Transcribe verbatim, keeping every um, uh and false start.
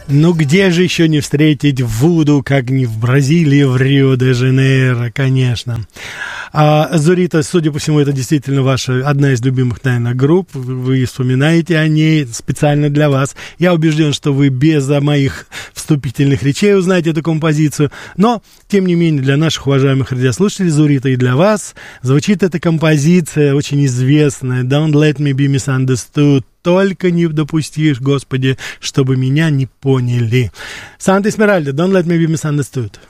Ну где же еще не встретить Вуду, как не в Бразилии, в Рио-де-Жанейро, конечно. А Зорита, судя по всему, это действительно ваша одна из любимых, наверное, групп. Вы вспоминаете о ней специально для вас. Я убежден, что вы без моих вступительных речей узнаете эту композицию. Но, тем не менее, для наших уважаемых радиослушателей, Зорита, и для вас звучит эта композиция, очень известная, «Don't let me be misunderstood». Только не допустишь, Господи, чтобы меня не поняли. Санта Эсмеральда, «Don't let me be misunderstood».